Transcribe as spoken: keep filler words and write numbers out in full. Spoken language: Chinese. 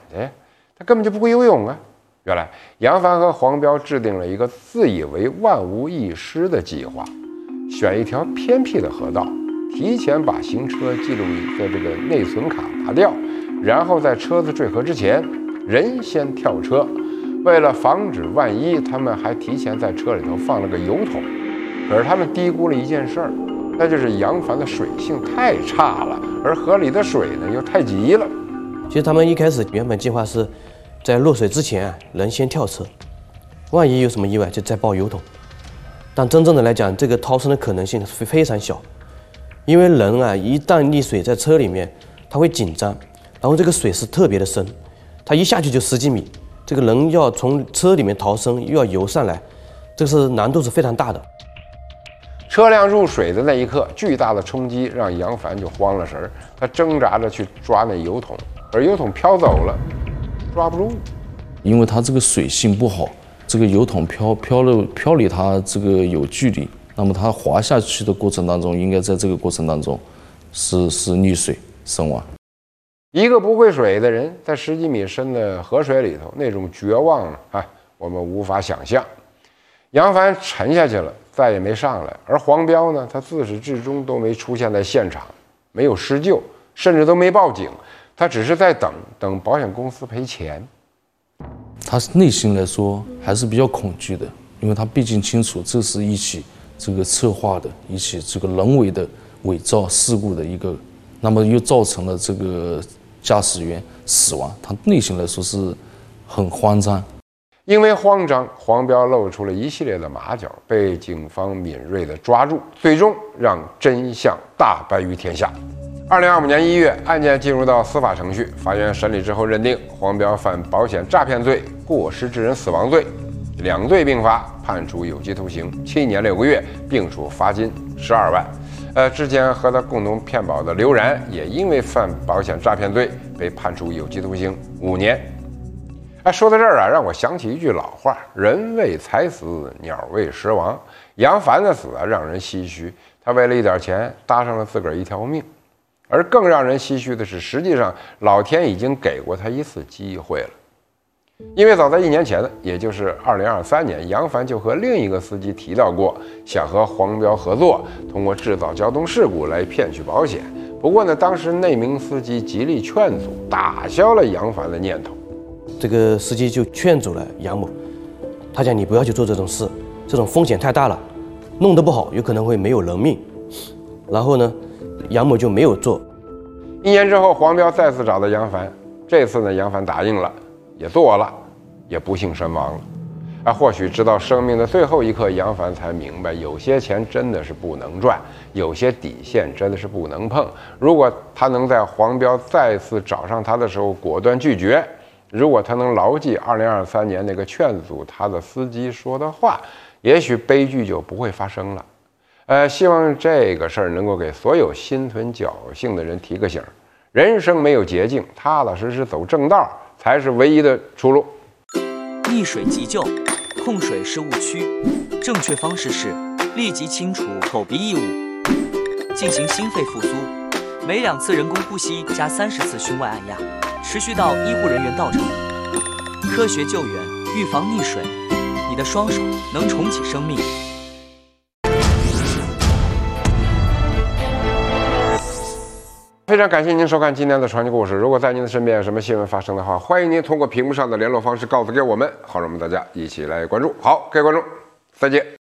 去呀？他根本就不会游泳啊！原来杨帆和黄彪制定了一个自以为万无一失的计划，选一条偏僻的河道，提前把行车记录仪的这个内存卡拔掉，然后在车子坠河之前，人先跳车。为了防止万一，他们还提前在车里头放了个油桶。可是他们低估了一件事儿，那就是杨帆的水性太差了，而河里的水呢又太急了。 其实他们一开始原本计划是在落水之前啊，人先跳车，万一有什么意外就再报油桶。但真正的来讲，这个逃生的可能性是非常小，因为人啊一旦溺水在车里面，他会紧张，然后这个水是特别的深，他一下去就十几米，这个人要从车里面逃生又要游上来，这是难度是非常大的。 车辆入水的那一刻，巨大的冲击让杨帆就慌了神儿，他挣扎着去抓那油桶，而油桶飘走了，抓不住。 因为它这个水性不好，这个油桶飘飘了飘离它这个有距离，那么它滑下去的过程当中，应该在这个过程当中是是溺水身亡。 一个不会水的人在十几米深的河水里头，那种绝望啊，我们无法想象。杨帆沉下去了，再也没上来，而黄彪呢，他自始至终都没出现在现场，没有施救，甚至都没报警，他只是在等等保险公司赔钱。 他内心来说还是比较恐惧的，因为他毕竟清楚这是一起这个策划的一起这个人为的伪造事故的一个，那么又造成了这个驾驶员死亡，他内心来说是很慌张。 因为慌张，黄彪露出了一系列的马脚，被警方敏锐地抓住，最终让真相大白于天下。二零二五年一月，案件进入到司法程序，法院审理之后认定黄彪犯保险诈骗罪、过失致人死亡罪，两罪并罚，判处有期徒刑七年六个月，并处罚金十二万。呃，之前和他共同骗保的刘然也因为犯保险诈骗罪被判处有期徒刑五年。哎，说到这儿啊，让我想起一句老话：“人为财死，鸟为食亡。”杨帆的死啊，让人唏嘘，他为了一点钱搭上了自个儿一条命。而更让人唏嘘的是，实际上老天已经给过他一次机会了。因为早在一年前呢，也就是二零二三年，杨帆就和另一个司机提到过，想和黄彪合作，通过制造交通事故来骗取保险。不过呢，当时那名司机极力劝阻，打消了杨帆的念头。 这个司机就劝阻了杨某，他讲你不要去做这种事，这种风险太大了，弄得不好有可能会没有人命。然后呢，杨某就没有做。 一年之后，黄彪再次找到杨帆，这次呢，杨帆答应了，也做了，也不幸身亡了。啊，或许直到生命的最后一刻，杨帆才明白，有些钱真的是不能赚，有些底线真的是不能碰。如果他能在黄彪再次找上他的时候果断拒绝，如果他能牢记二零二三年那个劝阻他的司机说的话，也许悲剧就不会发生了。呃，希望这个事儿能够给所有心存侥幸的人提个醒：人生没有捷径，踏踏实实走正道才是唯一的出路。 溺水急救，控水是误区，正确方式是立即清除口鼻异物，进行心肺复苏，每两次人工呼吸加三十次胸外按压，持续到医护人员到场。科学救援，预防溺水，你的双手能重启生命。 非常感谢您收看今天的传奇故事。如果在您的身边有什么新闻发生的话，欢迎您通过屏幕上的联络方式告诉给我们，好让我们大家一起来关注。好，各位观众，再见。